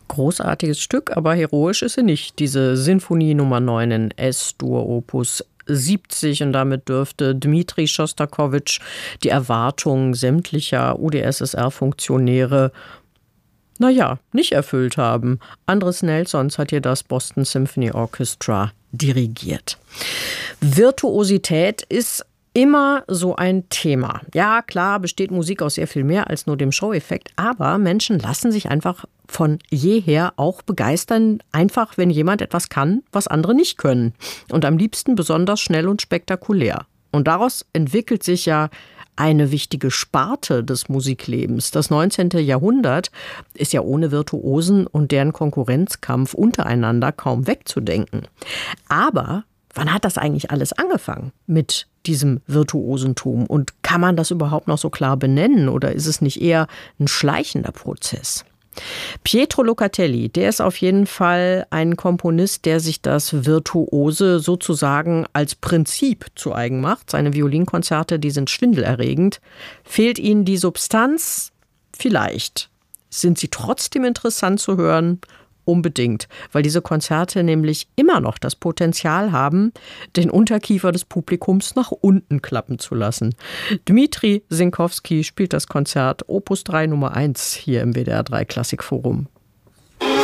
Großartiges Stück, aber heroisch ist sie nicht. Diese Sinfonie Nummer 9 in S-Dur Opus 70 und damit dürfte Dmitri Schostakowitsch die Erwartungen sämtlicher UdSSR-Funktionäre nicht erfüllt haben. Andres Nelsons hat hier das Boston Symphony Orchestra dirigiert. Virtuosität ist immer so ein Thema. Ja, klar, besteht Musik aus sehr viel mehr als nur dem Show-Effekt, aber Menschen lassen sich einfach von jeher auch begeistern, einfach wenn jemand etwas kann, was andere nicht können. Und am liebsten besonders schnell und spektakulär. Und daraus entwickelt sich ja eine wichtige Sparte des Musiklebens. Das 19. Jahrhundert ist ja ohne Virtuosen und deren Konkurrenzkampf untereinander kaum wegzudenken. Aber wann hat das eigentlich alles angefangen mit diesem Virtuosentum? Und kann man das überhaupt noch so klar benennen? Oder ist es nicht eher ein schleichender Prozess? Pietro Locatelli, der ist auf jeden Fall ein Komponist, der sich das Virtuose sozusagen als Prinzip zu eigen macht. Seine Violinkonzerte, die sind schwindelerregend. Fehlt Ihnen die Substanz? Vielleicht. Sind sie trotzdem interessant zu hören? Unbedingt, weil diese Konzerte nämlich immer noch das Potenzial haben, den Unterkiefer des Publikums nach unten klappen zu lassen. Dmitri Sinkowski spielt das Konzert Opus 3 Nummer 1 hier im WDR 3 Klassikforum.